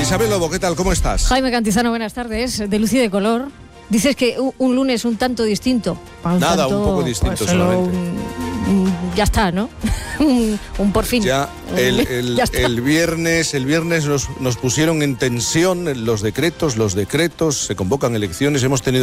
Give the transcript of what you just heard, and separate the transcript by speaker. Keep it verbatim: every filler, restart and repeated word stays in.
Speaker 1: Isabel Lobo, ¿qué tal? ¿Cómo estás?
Speaker 2: Jaime Cantizano, buenas tardes. De luz y de color. Dices que un, un lunes un tanto distinto. Un
Speaker 1: Nada,
Speaker 2: tanto,
Speaker 1: un poco distinto
Speaker 2: pues,
Speaker 1: solamente.
Speaker 2: Un, un, ya está, ¿no? un, un por fin.
Speaker 1: Ya el, el,
Speaker 2: ya
Speaker 1: el viernes, el viernes nos, nos pusieron en tensión los decretos, los decretos, se convocan elecciones, hemos tenido